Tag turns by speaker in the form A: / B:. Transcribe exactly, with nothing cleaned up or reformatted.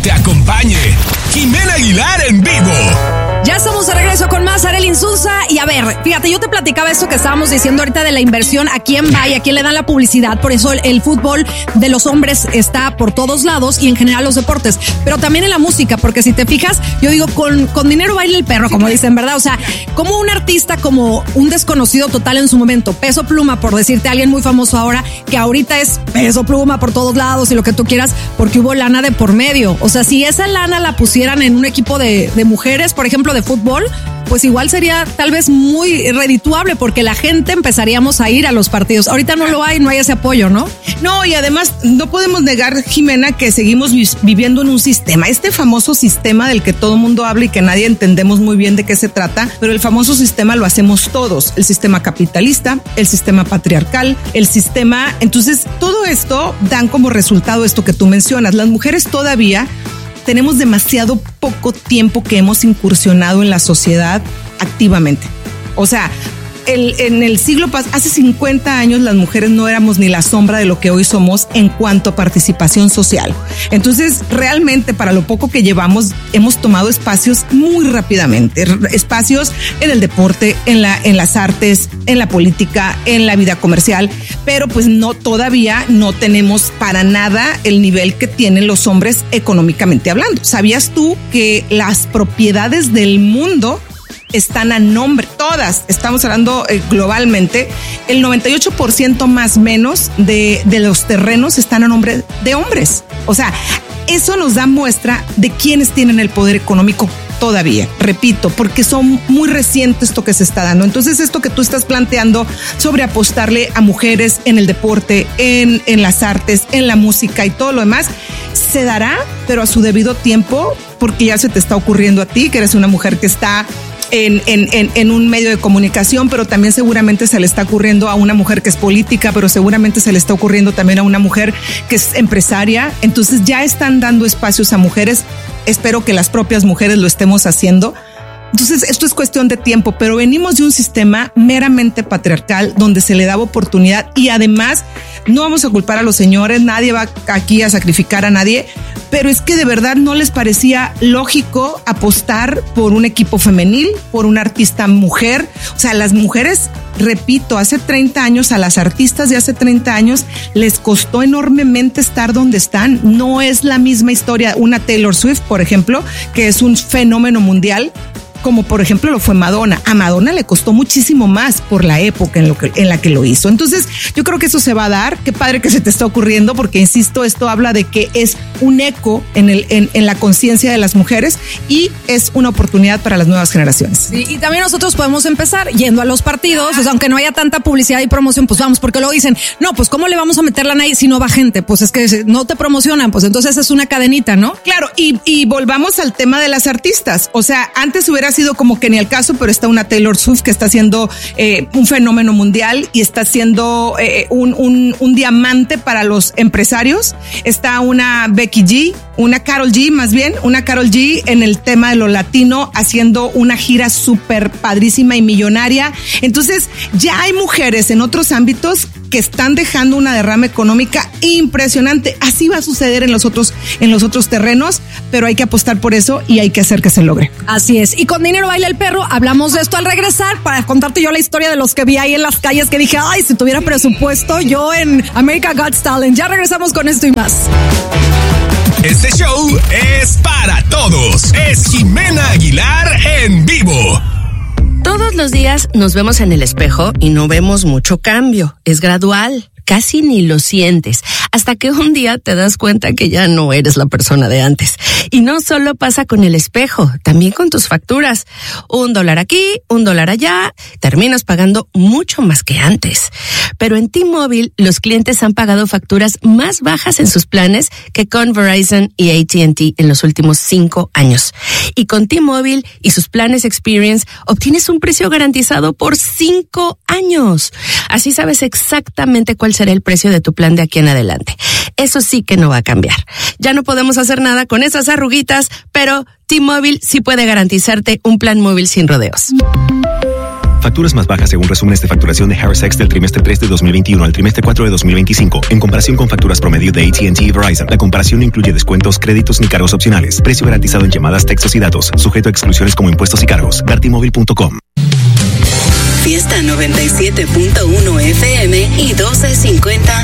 A: te acompañe. Jimena Aguilar en vivo.
B: Ya estamos de regreso con más Arely Insunza. Y a ver, fíjate, yo te platicaba esto que estábamos diciendo ahorita de la inversión, a quién va y a quién le dan la publicidad. Por eso el, el fútbol de los hombres está por todos lados y en general los deportes, pero también en la música, porque si te fijas, yo digo, con, con dinero baila el perro, como dicen, ¿verdad? O sea, como un artista, como un desconocido total en su momento, Peso Pluma, por decirte, alguien muy famoso ahora, que ahorita es Peso Pluma por todos lados y lo que tú quieras, porque hubo lana de por medio. O sea, si esa lana la pusieran en un equipo de, de mujeres, por ejemplo, de fútbol, pues igual sería tal vez muy redituable, porque la gente empezaríamos a ir a los partidos. Ahorita no lo hay, no hay ese apoyo, ¿no?
C: No, y además no podemos negar, Jimena, que seguimos vi- viviendo en un sistema, este famoso sistema del que todo el mundo habla y que nadie entendemos muy bien de qué se trata, pero el famoso sistema lo hacemos todos, el sistema capitalista, el sistema patriarcal, el sistema, entonces todo esto dan como resultado esto que tú mencionas. Las mujeres todavía tenemos demasiado poco tiempo que hemos incursionado en la sociedad activamente. O sea, el, en el siglo pasado, hace cincuenta años, las mujeres no éramos ni la sombra de lo que hoy somos en cuanto a participación social. Entonces, realmente, para lo poco que llevamos, hemos tomado espacios muy rápidamente. Espacios en el deporte, en la, en las artes, en la política, en la vida comercial, pero pues no, todavía no tenemos para nada el nivel que tienen los hombres económicamente hablando. ¿Sabías tú que las propiedades del mundo están a nombre, todas, estamos hablando eh, globalmente, el noventa y ocho por ciento más menos de, de los terrenos están a nombre de hombres? O sea, eso nos da muestra de quiénes tienen el poder económico todavía, repito, porque son muy recientes esto que se está dando. Entonces, esto que tú estás planteando sobre apostarle a mujeres en el deporte, en, en las artes, en la música y todo lo demás, se dará, pero a su debido tiempo, porque ya se te está ocurriendo a ti, que eres una mujer que está En, en, en, en un medio de comunicación, pero también seguramente se le está ocurriendo a una mujer que es política, pero seguramente se le está ocurriendo también a una mujer que es empresaria. Entonces ya están dando espacios a mujeres. Espero que las propias mujeres lo estemos haciendo. Entonces, esto es cuestión de tiempo, pero venimos de un sistema meramente patriarcal donde se le daba oportunidad y además no vamos a culpar a los señores, nadie va aquí a sacrificar a nadie, pero es que de verdad no les parecía lógico apostar por un equipo femenil, por una artista mujer. O sea, las mujeres, repito, hace treinta años, a las artistas de hace treinta años les costó enormemente estar donde están. No es la misma historia una Taylor Swift, por ejemplo, que es un fenómeno mundial, como por ejemplo lo fue Madonna. A Madonna le costó muchísimo más por la época en, lo que, en la que lo hizo. Entonces, yo creo que eso se va a dar. Qué padre que se te está ocurriendo, porque insisto, esto habla de que es un eco en, el, en, en la conciencia de las mujeres y es una oportunidad para las nuevas generaciones.
B: Sí, y también nosotros podemos empezar yendo a los partidos, o sea, aunque no haya tanta publicidad y promoción, pues vamos, porque luego dicen, no, pues ¿cómo le vamos a meter lana ahí si no va gente? Pues es que no te promocionan, pues entonces es una cadenita, ¿no?
C: Claro, y, y volvamos al tema de las artistas. O sea, antes hubiera sido como que ni al caso, pero está una Taylor Swift que está siendo eh, un fenómeno mundial y está siendo eh, un, un, un diamante para los empresarios. Está una Becky G, una Karol G, más bien, una Karol G en el tema de lo latino, haciendo una gira súper padrísima y millonaria. Entonces, ya hay mujeres en otros ámbitos que están dejando una derrama económica impresionante. Así va a suceder en los otros, en los otros terrenos, pero hay que apostar por eso y hay que hacer que se logre.
B: Así es. Y con Dinero Baila el Perro hablamos de esto al regresar, para contarte yo la historia de los que vi ahí en las calles que dije, ay, si tuviera presupuesto yo en America Got Talent. Ya regresamos con esto y más.
A: Este show es para todos. Es Jimena Aguilar en vivo.
D: Todos los días nos vemos en el espejo y no vemos mucho cambio. Es gradual. Casi ni lo sientes, hasta que un día te das cuenta que ya no eres la persona de antes. Y no solo pasa con el espejo, también con tus facturas. Un dólar aquí, un dólar allá, terminas pagando mucho más que antes. Pero en T-Mobile, los clientes han pagado facturas más bajas en sus planes que con Verizon y A T and T en los últimos cinco años. Y con T-Mobile y sus planes Experience, obtienes un precio garantizado por cinco años. Así sabes exactamente cuál será el precio de tu plan de aquí en adelante. Eso sí que no va a cambiar. Ya no podemos hacer nada con esas arruguitas, pero T-Mobile sí puede garantizarte un plan móvil sin rodeos.
E: Facturas más bajas según resúmenes de facturación de Harris X del trimestre tres de dos mil veintiuno al trimestre cuatro de dos mil veinticinco. En comparación con facturas promedio de A T and T y Verizon, la comparación no incluye descuentos, créditos ni cargos opcionales. Precio garantizado en llamadas, textos y datos. Sujeto a exclusiones como impuestos y cargos. Dartimóvil punto com.
F: Fiesta noventa y siete punto uno F M y doce cincuenta